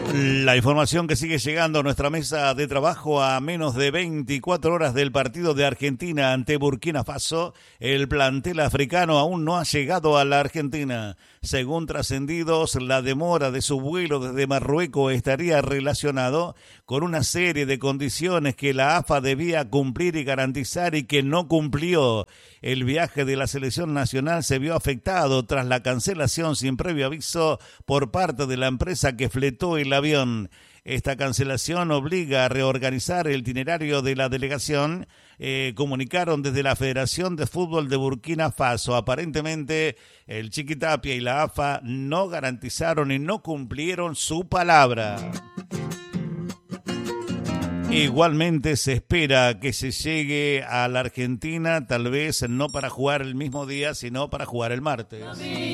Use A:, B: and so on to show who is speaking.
A: La información que sigue llegando a nuestra mesa de trabajo a menos de 24 horas del partido de Argentina ante Burkina Faso, el plantel africano aún no ha llegado a la Argentina. Según trascendidos, la demora de su vuelo desde Marruecos estaría relacionado con una serie de condiciones que la AFA debía cumplir y garantizar y que no cumplió. El viaje de la selección nacional se vio afectado tras la cancelación sin previo aviso por parte de la empresa que fletó el avión. Esta cancelación obliga a reorganizar el itinerario de la delegación, comunicaron desde la Federación de Fútbol de Burkina Faso. Aparentemente, el Chiquitapia y la AFA no garantizaron y no cumplieron su palabra. Igualmente se espera que se llegue a la Argentina, tal vez no para jugar el mismo día, sino para jugar el martes.